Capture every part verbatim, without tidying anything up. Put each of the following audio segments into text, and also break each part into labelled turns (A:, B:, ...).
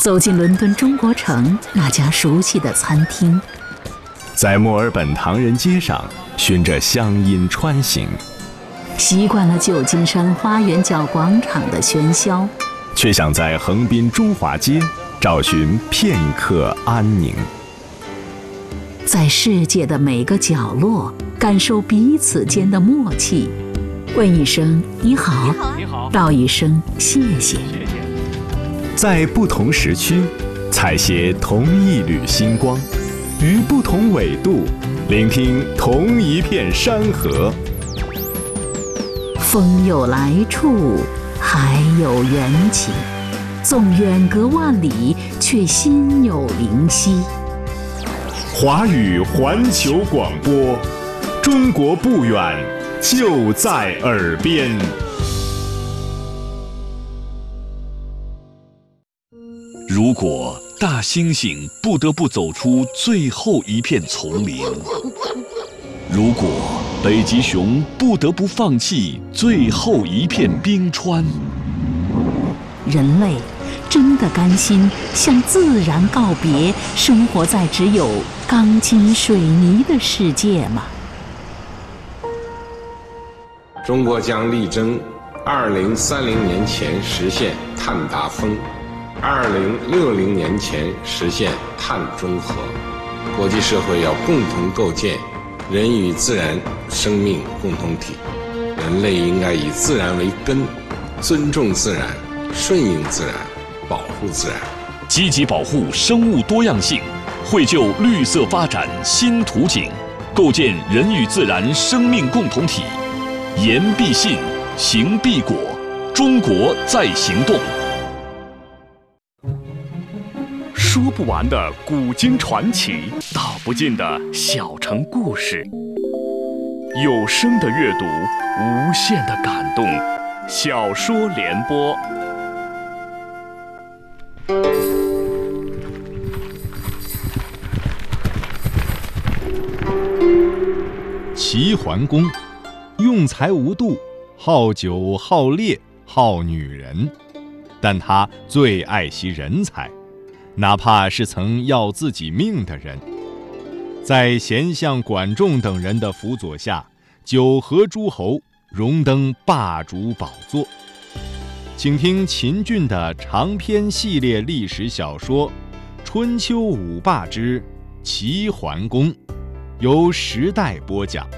A: 走进伦敦中国城那家熟悉的餐厅，
B: 在墨尔本唐人街上循着乡音穿行，
A: 习惯了旧金山花园角广场的喧嚣，
B: 却想在横滨中华街找寻片刻安宁。
A: 在世界的每个角落感受彼此间的默契，问一声你好，
C: 你好，
A: 道一声谢谢。
B: 在不同时区采撷同一缕星光，于不同纬度聆听同一片山河。
A: 风有来处，海有缘起，纵远隔万里，却心有灵犀。
B: 华语环球广播，中国不远，就在耳边。
D: 如果大猩猩不得不走出最后一片丛林，如果北极熊不得不放弃最后一片冰川，
A: 人类真的甘心向自然告别，生活在只有钢筋水泥的世界吗？
E: 中国将力争二零三零年前实现碳达峰，二零六零年前实现碳中和。国际社会要共同构建人与自然生命共同体，人类应该以自然为根，尊重自然，顺应自然，保护自然，
D: 积极保护生物多样性，绘就绿色发展新图景，构建人与自然生命共同体。言必信，行必果，中国在行动。
C: 说不完的古今传奇，道不尽的小城故事，有声的阅读，无限的感动。小说联播。
F: 齐桓公用才无度，好酒好猎好女人，但他最爱惜人才，哪怕是曾要自己命的人。在贤相管仲等人的辅佐下，九合诸侯，荣登霸主宝座。请听秦俊的长篇系列历史小说《春秋五霸之齐桓公》，由时代播讲。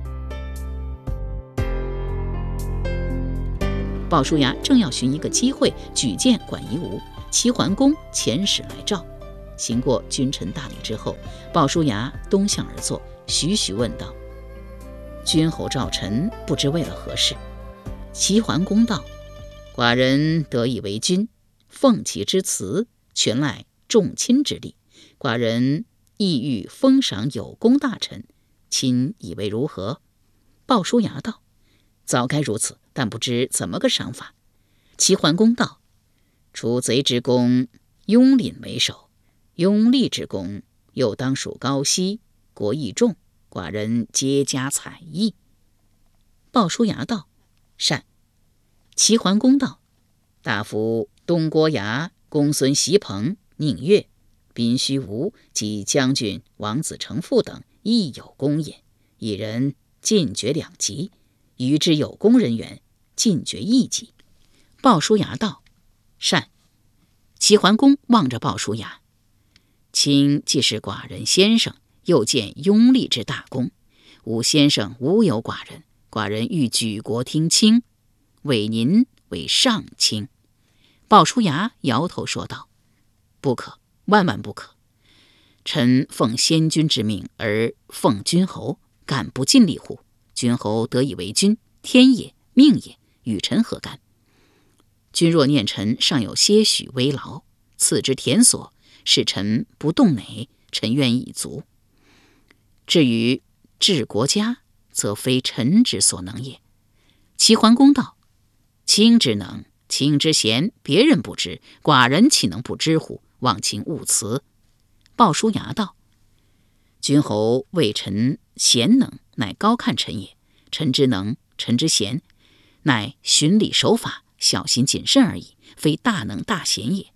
A: 鲍叔牙正要寻一个机会举荐管夷吾，齐桓公遣使来召。行过君臣大礼之后，鲍叔牙东向而坐，徐徐问道：“君侯召臣，不知为了何事？”齐桓公道：“寡人得以为君，奉其之辞，全赖众亲之力。寡人意欲封赏有功大臣，亲以为如何？”鲍叔牙道：“早该如此，但不知怎么个赏法。”齐桓公道：“除贼之功，雍廪为首；雍厉之功，又当属高息，国益重，寡人皆加采邑。”鲍叔牙道：“善。”齐桓公道：“大夫东郭牙、公孙袭彭、宁越、宾须吴及将军王子成父等亦有功也，一人进爵两级，余之有功人员进爵一级。”鲍叔牙道：“善。”齐桓公望着鲍叔牙：“卿既是寡人先生，又见雍厉之大功，吾先生无有寡人，寡人欲举国听卿，委您为上卿。”鲍叔牙摇头说道：“不可，万万不可！臣奉先君之命而奉君侯，敢不尽力乎？君侯得以为君，天也，命也，与臣何干？君若念臣尚有些许微劳，赐之田所，使臣不动馁，臣愿以足。至于治国家，则非臣之所能也。”齐桓公道：“卿之能，卿之贤，别人不知，寡人岂能不知乎？望卿勿辞。”鲍叔牙道：“君侯谓臣贤能，乃高看臣也；臣之能，臣之贤，乃循礼守法，小心谨慎而已，非大能大贤也。